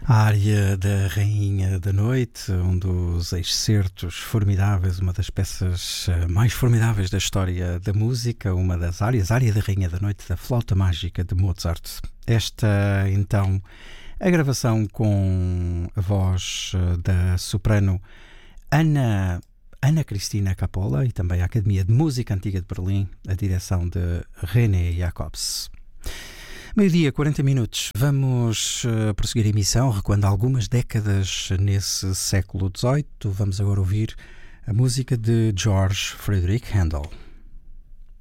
A área da Rainha da Noite, um dos excertos formidáveis, uma das peças mais formidáveis da história da música, uma das áreas, a área da Rainha da Noite, da Flauta Mágica de Mozart. Esta, então, a gravação com a voz da soprano Ana Cristina Capola e também a Academia de Música Antiga de Berlim, a direção de René Jacobs. Meio-dia, 40 minutos. Vamos prosseguir a emissão, recuando algumas décadas nesse século XVIII. Vamos agora ouvir a música de George Friedrich Handel.